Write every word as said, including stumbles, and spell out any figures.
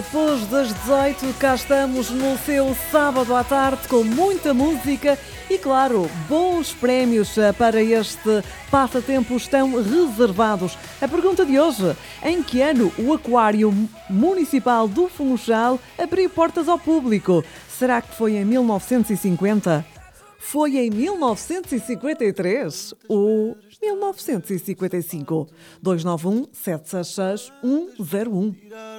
Depois das dezoito, cá estamos no seu sábado à tarde com muita música e, claro, bons prémios para este passatempo estão reservados. A pergunta de hoje: em que ano o Aquário Municipal do Funchal abriu portas ao público? Será que foi em mil novecentos e cinquenta? Foi em mil novecentos e cinquenta e três ou mil novecentos e cinquenta e cinco? dois nove um, sete seis seis, um zero um.